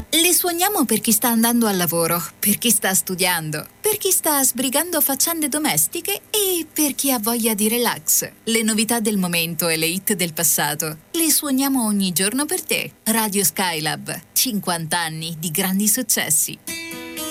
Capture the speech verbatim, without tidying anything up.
Le suoniamo per chi sta andando al lavoro, per chi sta studiando, per chi sta sbrigando faccende domestiche e per chi ha voglia di relax. Le novità del momento e le hit del passato. Le suoniamo ogni giorno per te. Radio Skylab, cinquanta anni di grandi successi.